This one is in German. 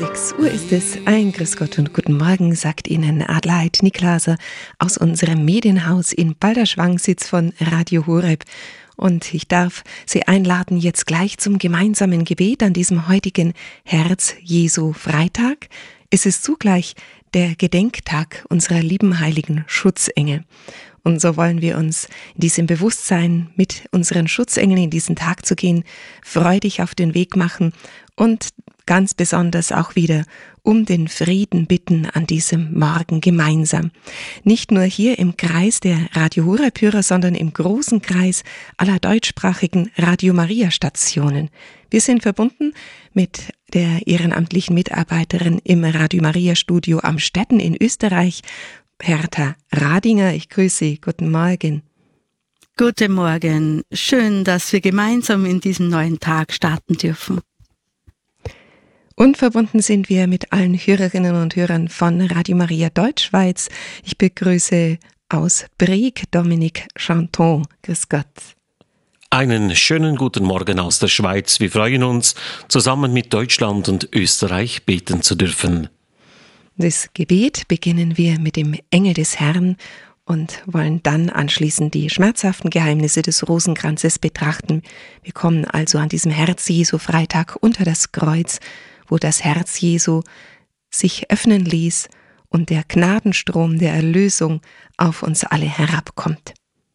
6 Uhr ist es. Ein Grüß Gott und guten Morgen, sagt Ihnen Adelheid Niklaser aus unserem Medienhaus in Balderschwang-Sitz von Radio Horeb. Und ich darf Sie einladen, jetzt gleich zum gemeinsamen Gebet an diesem heutigen Herz-Jesu-Freitag. Es ist zugleich der Gedenktag unserer lieben heiligen Schutzengel. Und so wollen wir uns in diesem Bewusstsein mit unseren Schutzengeln in diesen Tag zu gehen, freudig auf den Weg machen und ganz besonders auch wieder um den Frieden bitten an diesem Morgen gemeinsam. Nicht nur hier im Kreis der Radio Horeb-Hörer, sondern im großen Kreis aller deutschsprachigen Radio Maria-Stationen. Wir sind verbunden mit der ehrenamtlichen Mitarbeiterin im Radio Maria-Studio Amstetten in Österreich, Hertha Radinger. Ich grüße Sie. Guten Morgen. Guten Morgen. Schön, dass wir gemeinsam in diesen neuen Tag starten dürfen. Und verbunden sind wir mit allen Hörerinnen und Hörern von Radio Maria Deutschschweiz. Ich begrüße aus Brieg Dominique Chanton. Grüß Gott. Einen schönen guten Morgen aus der Schweiz. Wir freuen uns, zusammen mit Deutschland und Österreich beten zu dürfen. Das Gebet beginnen wir mit dem Engel des Herrn und wollen dann anschließend die schmerzhaften Geheimnisse des Rosenkranzes betrachten. Wir kommen also an diesem Herz-Jesu-Freitag unter das Kreuz, wo das Herz Jesu sich öffnen ließ und der Gnadenstrom der Erlösung auf uns alle herabkommt.